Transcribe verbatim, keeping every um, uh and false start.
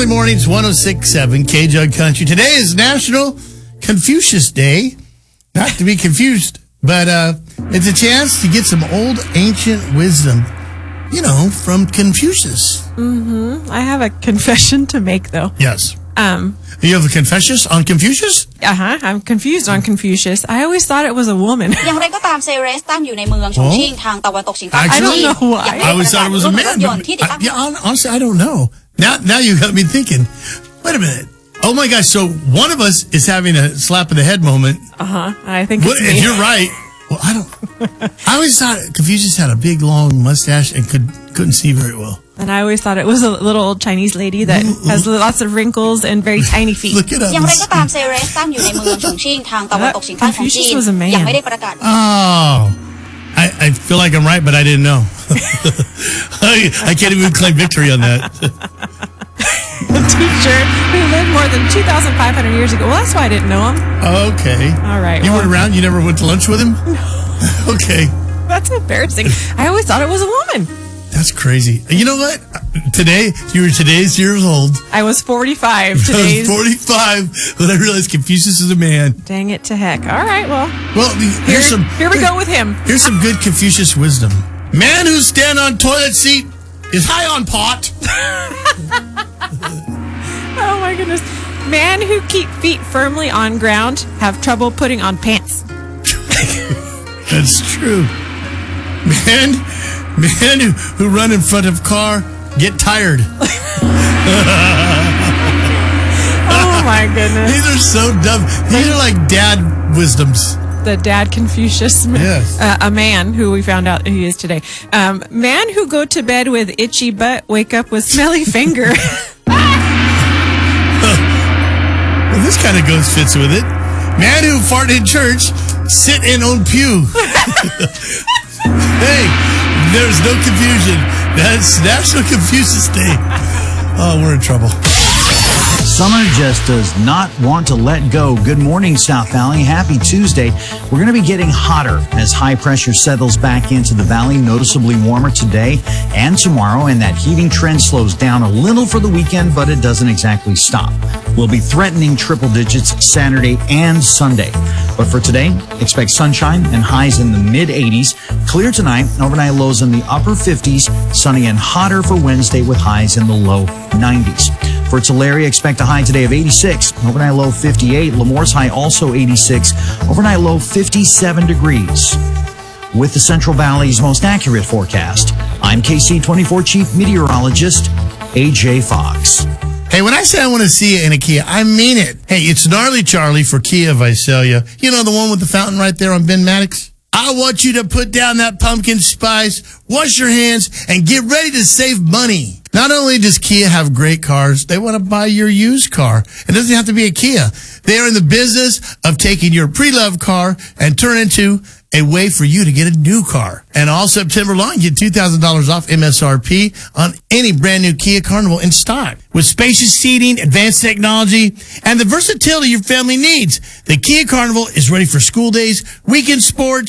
Early mornings, one oh six point seven K-Jug Country. Today is National Confucius Day. Not to be confused, but uh, it's a chance to get some old ancient wisdom, you know, from Confucius. Mm-hmm. I have a confession to make, though. Yes. Um, you have a Confucius on Confucius? Uh-huh. I'm confused on Confucius. I always thought it was a woman. Oh, actually, I don't know why. I always thought it was a man. But I, yeah, honestly, I don't know. Now, now you got me thinking, wait a minute. Oh, my gosh. So one of us is having a slap in the head moment. Uh-huh. I think What, it's if me. you're right, well, I don't. I always thought Confucius had a big, long mustache and could, couldn't see very well. And I always thought it was a little old Chinese lady that has lots of wrinkles and very tiny feet. Look it up. Confucius was a man. Oh. I, I feel like I'm right, but I didn't know. I, I can't even claim victory on that. A teacher who lived more than two thousand five hundred years ago. Well, that's why I didn't know him. Okay. All right. You well, weren't around? You never went to lunch with him? No. Okay. That's embarrassing. I always thought it was a woman. That's crazy. You know what? Today, you were today's years old. I was forty-five. I Today's was forty-five when I realized Confucius is a man. Dang it to heck. All right, well. Well, Here, here's some. here we go with him. Here's some good Confucius wisdom. Man who stand on toilet seat is high on pot. Oh my goodness. Man who keep feet firmly on ground have trouble putting on pants. That's true. Man, man who, who run in front of car get tired. Oh my goodness. These are so dumb. These are like dad wisdoms. The dad Confucius. Yes. Uh, a man who we found out he is today. Um, man who go to bed with itchy butt, wake up with smelly finger. Well, this kind of goes fits with it. Man who fart in church, sit in own pew. Hey, there's no confusion. That's National Confucius Day. Oh, we're in trouble. Summer just does not want to let go. Good morning, South Valley. Happy Tuesday. We're going to be getting hotter as high pressure settles back into the valley, noticeably warmer today and tomorrow, and that heating trend slows down a little for the weekend, but it doesn't exactly stop. We'll be threatening triple digits Saturday and Sunday. But for today, expect sunshine and highs in the mid eighties. Clear tonight, overnight lows in the upper fifties, sunny and hotter for Wednesday with highs in the low nineties. For Tulare, expect a high today of eighty-six, overnight low fifty-eight. Lemoore's high also eighty-six, overnight low fifty-seven degrees. With the Central Valley's most accurate forecast, I'm K C twenty-four Chief Meteorologist A J Fox. Hey, when I say I want to see it in a Kia, I mean it. Hey, it's Gnarly Charlie for Kia Visalia. You know, the one with the fountain right there on Ben Maddox? I want you to put down that pumpkin spice, wash your hands, and get ready to save money. Not only does Kia have great cars, they want to buy your used car. It doesn't have to be a Kia. They are in the business of taking your pre-loved car and turn it into a way for you to get a new car. And all September long, get two thousand dollars off M S R P on any brand new Kia Carnival in stock. With spacious seating, advanced technology, and the versatility your family needs, the Kia Carnival is ready for school days, weekend sports,